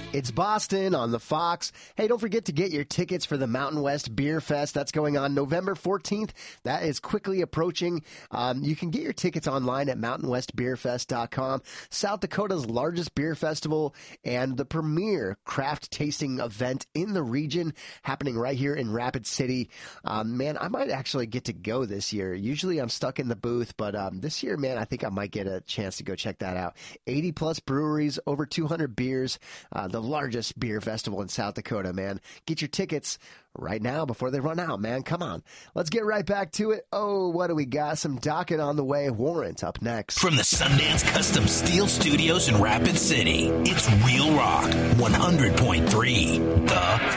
It's Boston on the Fox. Hey, don't forget to get your tickets for the Mountain West Beer Fest. That's going on November 14th. That is quickly approaching. You can get your tickets online at mountainwestbeerfest.com. South Dakota's largest beer festival and the premier craft tasting event in the region, happening right here in Rapid City. Man, I might actually get to go this year. Usually I'm stuck in the booth, but this year, man, I think I might get a chance to go check that out. 80-plus breweries, over 200 beers. The largest beer festival in South Dakota, man. Get your tickets right now before they run out, man. Come on. Let's get right back to it. Oh, what do we got? Some docket on the way. Warrant up next. From the Sundance Custom Steel Studios in Rapid City, it's Real Rock 100.3. The